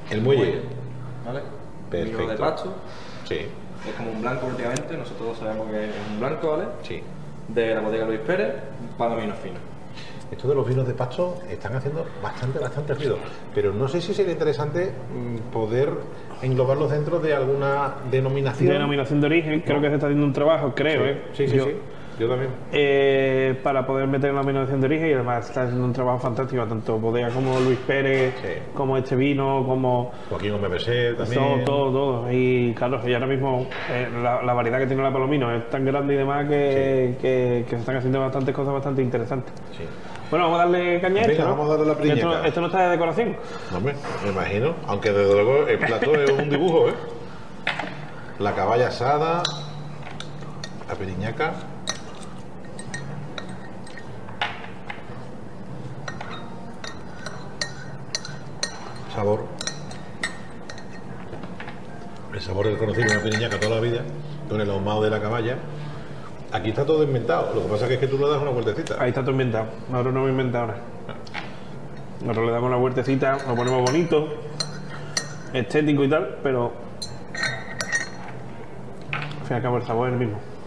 El muelle. ¿Vale? Perfecto. Vino de pasto. Sí, Es como un blanco prácticamente, nosotros sabemos que es un blanco, ¿vale? sí. De la bodega Luis Pérez, palomino fino. Estos de los vinos de pasto están haciendo bastante ruido, pero no sé si sería interesante poder englobarlos dentro de alguna denominación. Denominación de origen, creo que se está haciendo un trabajo, creo, Sí, yo también. para poder meter en la denominación de origen, y además está haciendo un trabajo fantástico, tanto bodega como Luis Pérez, Sí. como este vino, como Joaquín MPC también. todo. Y claro, y ahora mismo la variedad que tiene la Palomino es tan grande y demás que se están haciendo bastantes cosas bastante interesantes. Sí. Bueno, vamos a darle caña a Venga, esto, ¿no? vamos a darle la priñaca. Esto no está de decoración. No, hombre, me imagino. Aunque desde luego el plato es un dibujo, ¿eh? La caballa asada, la periñaca. Sabor. El sabor del conocido de una periñaca toda la vida, con el ahumado de la caballa. Aquí está todo inventado. Lo que pasa es que tú le das una vueltecita. Ahí está todo inventado. Nosotros no hemos inventado nada. Nosotros le damos una vueltecita, lo ponemos bonito, estético y tal, pero al fin y al cabo el sabor es el mismo.